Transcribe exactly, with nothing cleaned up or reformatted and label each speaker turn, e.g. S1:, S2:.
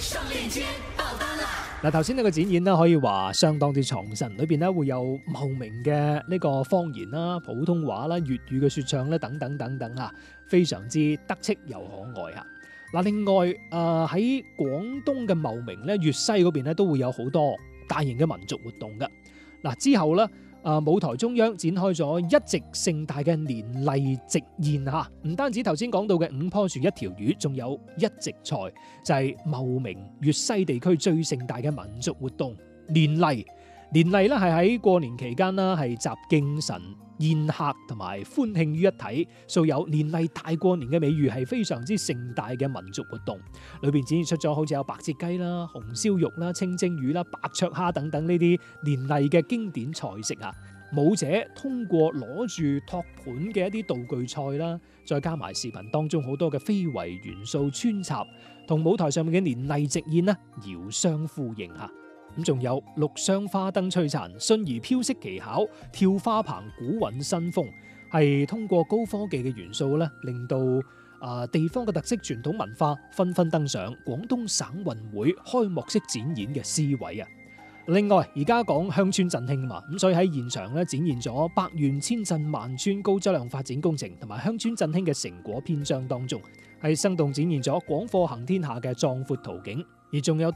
S1: 嗱，頭先呢個展演咧，可以話相當之創新，裏邊咧會有茂名嘅呢個方言啦、普通話啦、粵語嘅説唱咧等等等等啊，非常之得戚又可愛啊！嗱，另外誒喺廣東嘅茂名咧、粵西嗰邊咧都會有好多大型嘅民族活動㗎。嗱，之後咧。誒舞台中央展開咗一席盛大嘅年例席宴嚇，唔單止頭先講到嘅五棵樹一條魚，仲有一席菜，就係茂名粵西地區最盛大嘅民族活動年例。年例咧係喺過年期間啦，係集敬神、宴客同埋歡慶於一體，素有年例大過年嘅美譽，係非常之盛大嘅民族活動。裏邊展現出咗好似有白切雞啦、紅燒肉啦、清蒸魚啦、白灼蝦等等呢啲年例嘅經典菜式啊！舞者通過攞住托盤嘅一啲道具菜啦，再加埋視頻當中好多嘅非遺元素穿插，同舞台上面嘅年例席宴呢遙相呼應嚇。咁仲有陸上花燈璀璨、迅儀飄色技巧、跳花棚古韻新風，係通過高科技嘅元素咧，令到啊、呃、地方嘅特色傳統文化紛紛登上廣東省運會開幕式展演嘅 C 位啊！另外，而家講鄉村振興嘛，咁所以喺現場咧展現咗百縣千鎮萬村高質量發展工程同埋鄉村振興嘅成果篇章當中，係生動展現咗廣闊行天下嘅壯闊圖景。而仲有